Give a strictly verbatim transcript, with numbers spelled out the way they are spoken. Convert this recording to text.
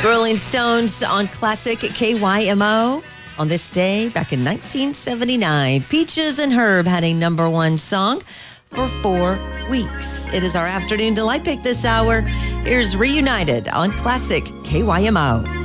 Rolling Stones on classic K Y M O. On this day, back in nineteen seventy-nine, Peaches and Herb had a number one song for four weeks. It is our afternoon delight pick this hour. Here's Reunited on classic K Y M O.